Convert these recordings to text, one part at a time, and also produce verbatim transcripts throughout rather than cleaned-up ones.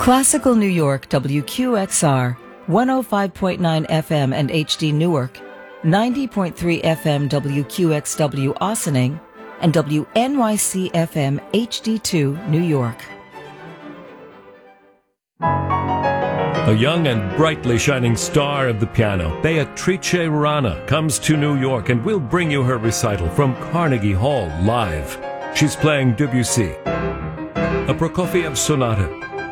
Classical New York W Q X R, one oh five point nine F M and H D Newark, ninety point three F M W Q X W Ossining, and W N Y C F M H D two New York. A young and brightly shining star of the piano, Beatrice Rana, comes to New York and will bring you her recital from Carnegie Hall live. She's playing Debussy, a Prokofiev sonata,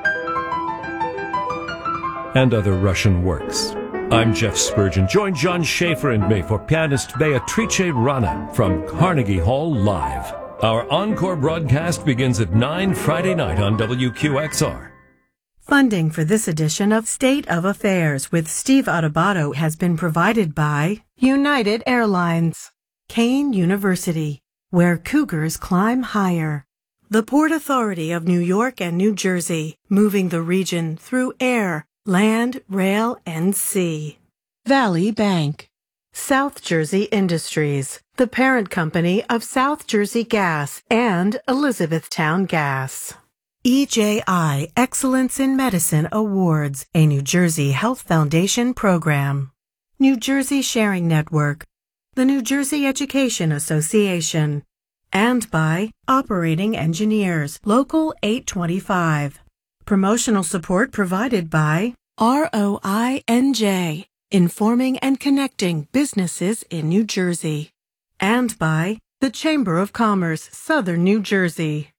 and other Russian works. I'm Jeff Spurgeon. Join John Schaefer and me for pianist Beatrice Rana from Carnegie Hall live. Our encore broadcast begins at nine Friday night on W Q X R. Funding for this edition of State of Affairs with Steve Adubato has been provided by United Airlines, Kane University, where Cougars climb higher, the Port Authority of New York and New Jersey, moving the region through air, land, rail, and sea, Valley Bank, South Jersey Industries, the parent company of South Jersey Gas and Elizabethtown Gas. E J I Excellence in Medicine Awards, a New Jersey Health Foundation program. New Jersey Sharing Network, the New Jersey Education Association, and by Operating Engineers, Local eight twenty-five. Promotional support provided by R O I N J, informing and connecting businesses in New Jersey, and by the Chamber of Commerce, Southern New Jersey.